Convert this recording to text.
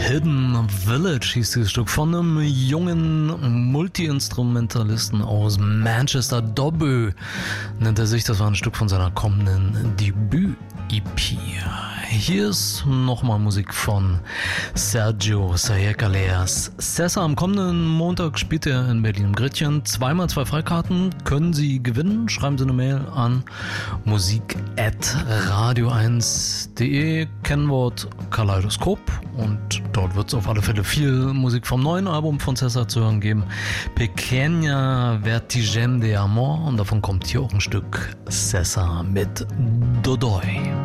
Hidden Village hieß dieses Stück von einem jungen Multi-Instrumentalisten aus Manchester. Dobö nennt er sich. Das war ein Stück von seiner kommenden Debüt-EP. Hier ist nochmal Musik von Sergio Sayekaleas. Sessa, am kommenden Montag spielt er in Berlin im Gretchen. 2x2 Freikarten können Sie gewinnen. Schreiben Sie eine Mail an musik@radio1.de, Kennwort Kaleidoskop, und dort wird es auf alle Fälle viel Musik vom neuen Album von Sessa zu hören geben. Pequeña Vertigen de Amor, und davon kommt hier auch ein Stück Sessa mit Dodoi.